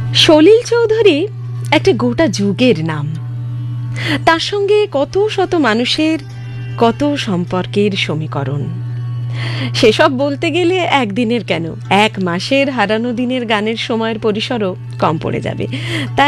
সলিল চৌধুরী একটা গোটা যুগের নাম। তার সঙ্গে কত শত মানুষের কত সম্পর্কের সমীকরণ। সেসব বলতে গেলে একদিনের কেন, 1 মাসের হারানো দিনের গানের সময়ের পরিসরও কম পড়ে যাবে। তাই